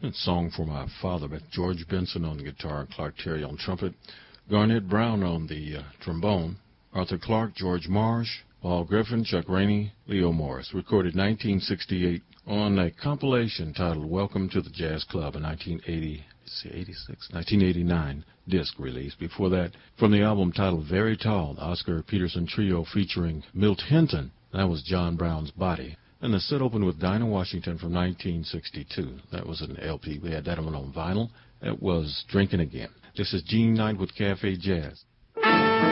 A song for my father, but George Benson on the guitar, Clark Terry on trumpet, Garnett Brown on the trombone, Arthur Clarke, George Marsh, Paul Griffin, Chuck Rainey, Leo Morris. Recorded 1968 on a compilation titled Welcome to the Jazz Club, a 1989 disc release. Before that, from the album titled Very Tall, the Oscar Peterson Trio featuring Milt Hinton. That was John Brown's Body. And the set opened with Dinah Washington from 1962. That was an LP. We had that one on vinyl. That was Drinking Again. This is Gene Knight with Cafe Jazz.